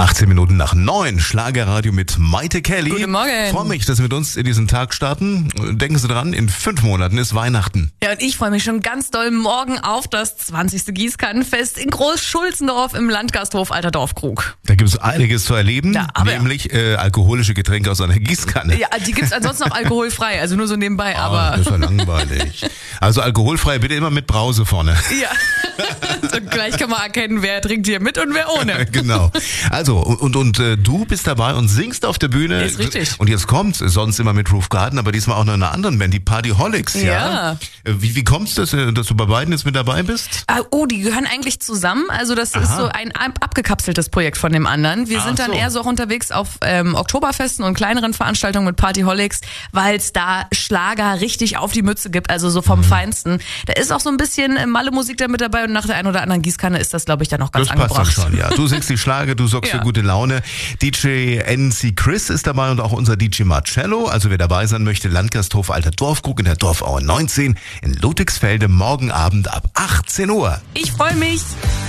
18 Minuten nach 9, Schlagerradio mit Maite Kelly. Guten Morgen. Ich freue mich, dass wir mit uns in diesen Tag starten. Denken Sie dran, in 5 Monaten ist Weihnachten. Ja, und ich freue mich schon ganz doll morgen auf das 20. Gießkannenfest in Groß-Schulzendorf im Landgasthof Alter Dorfkrug. Da gibt es einiges zu erleben, Ja, aber nämlich alkoholische Getränke aus einer Gießkanne. Ja, die gibt's ansonsten auch alkoholfrei, also nur so nebenbei, aber... Das ist ja langweilig. Also alkoholfrei, bitte immer mit Brause vorne. Ja, so gleich kann man erkennen, wer trinkt hier mit und wer ohne. Genau. Also, und du bist dabei und singst auf der Bühne. Ist richtig. Und jetzt kommt's, sonst immer mit Roof Garden, aber diesmal auch noch in einer anderen Band, die Partyholics. Ja. Wie kommt's, dass du bei beiden jetzt mit dabei bist? Oh, die gehören eigentlich zusammen, also das ist so ein abgekapseltes Projekt von dem anderen. Wir sind dann so. eher so auch unterwegs auf Oktoberfesten und kleineren Veranstaltungen mit Partyholics, weil es da Schlager richtig auf die Mütze gibt, also so vom Feinsten. Da ist auch so ein bisschen Malle-Musik da mit dabei und nach der einen oder anderen Gießkanne ist das, glaube ich, dann noch ganz angebracht. Das passt dann schon, ja. Du singst die Schlager, du sorgst für gute Laune. DJ NC Chris ist dabei und auch unser DJ Marcello. Also wer dabei sein möchte, Landgasthof Alter Dorfkrug in der Dorfaue 19 in Ludwigsfelde, morgen Abend ab 18 Uhr. Ich freue mich.